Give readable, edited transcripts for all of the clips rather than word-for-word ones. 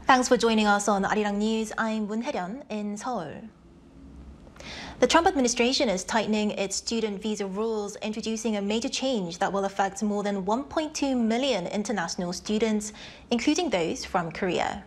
Thanks for joining us on Arirang News. I'm Moon Hae-ryun in Seoul. The Trump administration is tightening its student visa rules, introducing a major change that will affect more than 1.2 million international students, including those from Korea.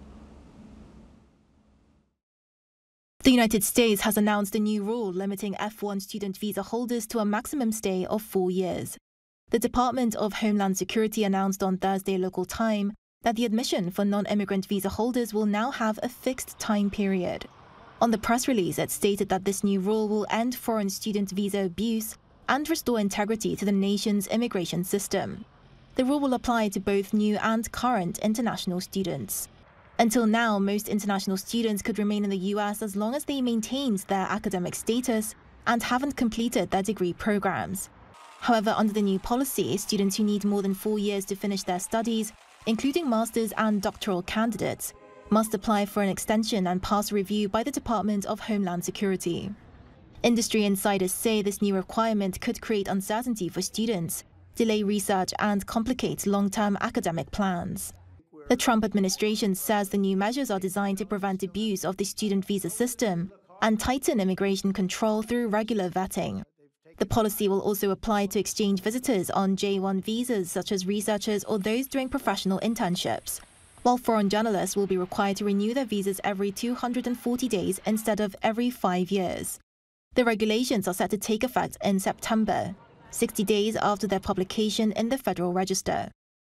The United States has announced a new rule limiting F1 student visa holders to a maximum stay of 4 years. The Department of Homeland Security announced on Thursday local time that the admission for non-immigrant visa holders will now have a fixed time period. On the press release, it stated that this new rule will end foreign student visa abuse and restore integrity to the nation's immigration system. The rule will apply to both new and current international students. Until now, most international students could remain in the US as long as they maintained their academic status and haven't completed their degree programs. However, under the new policy, students who need more than 4 years to finish their studies, including master's and doctoral candidates, must apply for an extension and pass review by the Department of Homeland Security. Industry insiders say this new requirement could create uncertainty for students, delay research, and complicate long-term academic plans. The Trump administration says the new measures are designed to prevent abuse of the student visa system and tighten immigration control through regular vetting. The policy will also apply to exchange visitors on J-1 visas, such as researchers or those doing professional internships, while foreign journalists will be required to renew their visas every 240 days instead of every 5 years. The regulations are set to take effect in September, 60 days after their publication in the Federal Register.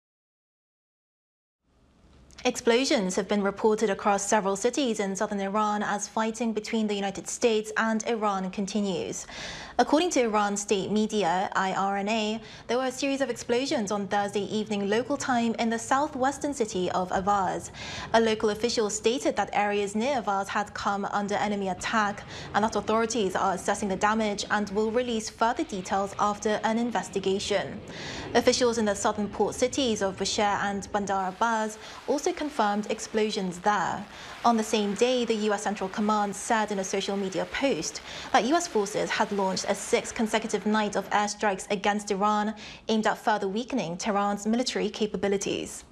Explosions have been reported across several cities in southern Iran as fighting between the United States and Iran continues. According to Iran state media, IRNA, there were a series of explosions on Thursday evening local time in the southwestern city of Avaz. A local official stated that areas near Avaz had come under enemy attack and that authorities are assessing the damage and will release further details after an investigation. Officials in the southern port cities of Bushehr and Bandar Abbas also confirmed explosions there. On the same day, the U.S. Central Command said in a social media post that U.S. forces had launched a 6th consecutive night of airstrikes against Iran, aimed at further weakening Tehran's military capabilities.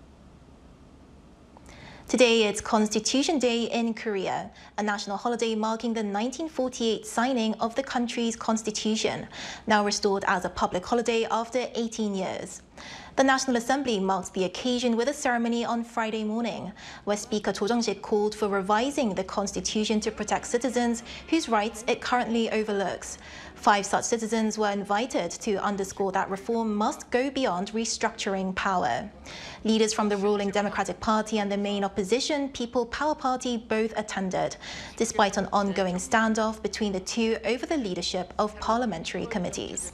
Today is Constitution Day in Korea, a national holiday marking the 1948 signing of the country's constitution, now restored as a public holiday after 18 years. The National Assembly marked the occasion with a ceremony on Friday morning, where Speaker Cho Jung-sik called for revising the constitution to protect citizens whose rights it currently overlooks. 5 such citizens were invited to underscore that reform must go beyond restructuring power. Leaders from the ruling Democratic Party and the main opposition, People Power Party, both attended, despite an ongoing standoff between the two over the leadership of parliamentary committees.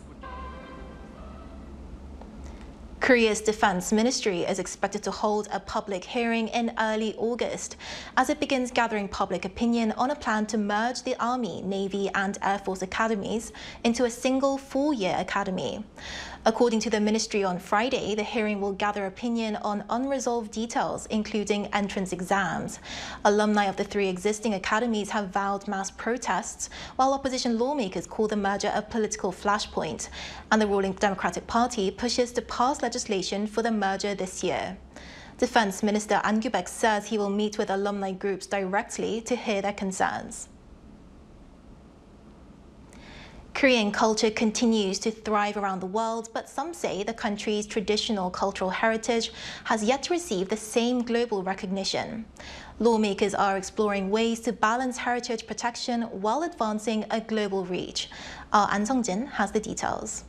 Korea's Defense Ministry is expected to hold a public hearing in early August as it begins gathering public opinion on a plan to merge the Army, Navy and Air Force academies into a single 4-year academy. According to the ministry on Friday, the hearing will gather opinion on unresolved details, including entrance exams. Alumni of the 3 existing academies have vowed mass protests, while opposition lawmakers call the merger a political flashpoint, and the ruling Democratic Party pushes to pass legislation for the merger this year. Defense Minister An Kyu-baek says he will meet with alumni groups directly to hear their concerns. Korean culture continues to thrive around the world, but some say the country's traditional cultural heritage has yet to receive the same global recognition. Lawmakers are exploring ways to balance heritage protection while advancing a global reach. An Sung-jin has the details.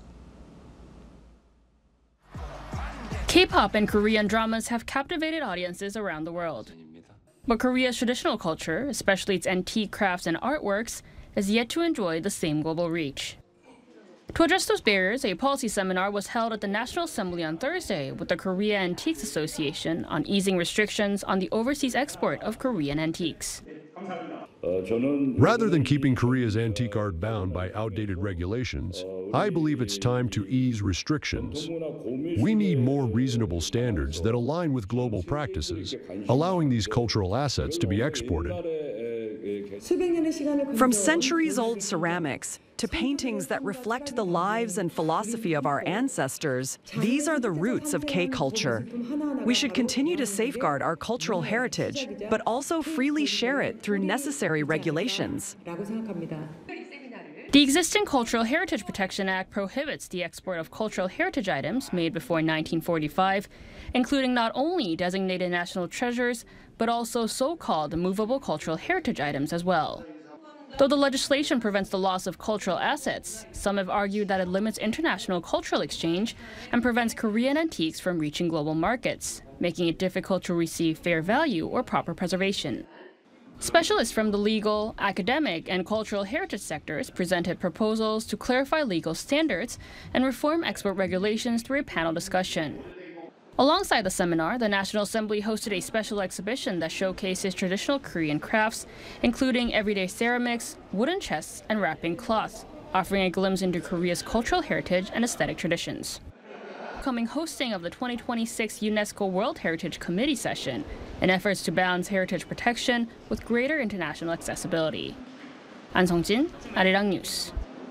K-pop and Korean dramas have captivated audiences around the world. But Korea's traditional culture, especially its antique crafts and artworks, is yet to enjoy the same global reach. To address those barriers, a policy seminar was held at the National Assembly on Thursday with the Korea Antiques Association on easing restrictions on the overseas export of Korean antiques. Rather than keeping Korea's antique art bound by outdated regulations, I believe it's time to ease restrictions. We need more reasonable standards that align with global practices, allowing these cultural assets to be exported. From centuries-old ceramics to paintings that reflect the lives and philosophy of our ancestors, these are the roots of K-culture. We should continue to safeguard our cultural heritage, but also freely share it through necessary regulations. The existing Cultural Heritage Protection Act prohibits the export of cultural heritage items made before 1945, including not only designated national treasures, but also so-called movable cultural heritage items as well. Though the legislation prevents the loss of cultural assets, some have argued that it limits international cultural exchange and prevents Korean antiques from reaching global markets, making it difficult to receive fair value or proper preservation. Specialists from the legal, academic, and cultural heritage sectors presented proposals to clarify legal standards and reform export regulations through a panel discussion. Alongside the seminar, the National Assembly hosted a special exhibition that showcases traditional Korean crafts, including everyday ceramics, wooden chests, and wrapping cloths, offering a glimpse into Korea's cultural heritage and aesthetic traditions. Upcoming hosting of the 2026 UNESCO World Heritage Committee session in efforts to balance heritage protection with greater international accessibility. An Sung-jin, Arirang News.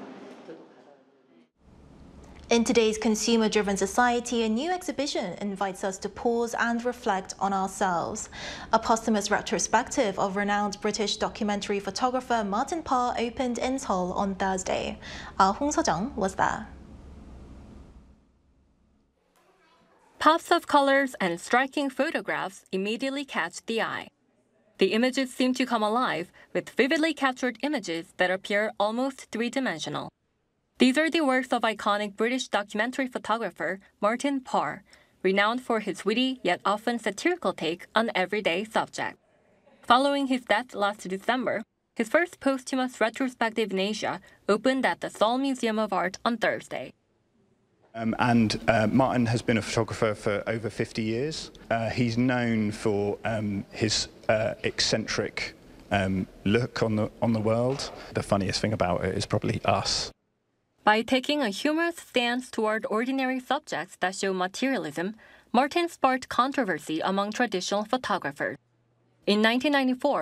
In today's consumer-driven society, a new exhibition invites us to pause and reflect on ourselves. A posthumous retrospective of renowned British documentary photographer Martin Parr opened in Seoul on Thursday. Our Hong Seo-jung was there. Pops of colors and striking photographs immediately catch the eye. The images seem to come alive with vividly captured images that appear almost three-dimensional. These are the works of iconic British documentary photographer Martin Parr, renowned for his witty yet often satirical take on everyday subjects. Following his death last December, his first posthumous retrospective in Asia opened at the Seoul Museum of Art on Thursday. Martin has been a photographer for over 50 years. He's known for his eccentric look on the world. The funniest thing about it is probably us. By taking a humorous stance toward ordinary subjects that show materialism, Martin sparked controversy among traditional photographers. In 1994,